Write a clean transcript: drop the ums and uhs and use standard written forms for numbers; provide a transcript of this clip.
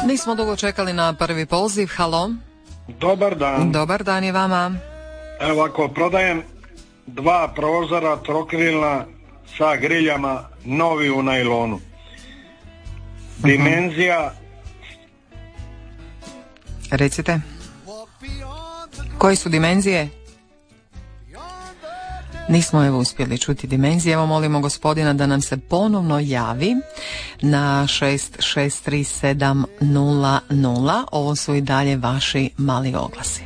Nismo dugo čekali na prvi poziv. Halo. Dobar dan. Dobar dan i vama. Evo, ako prodajem 2 prozora trokrilna sa griljama, novi u najlonu. Dimenzija... Recite. Koje su dimenzije? Nismo evo uspjeli čuti dimenzije. Evo molimo gospodina da nam se ponovno javi na 663700. Ovo su i dalje vaši mali oglasi.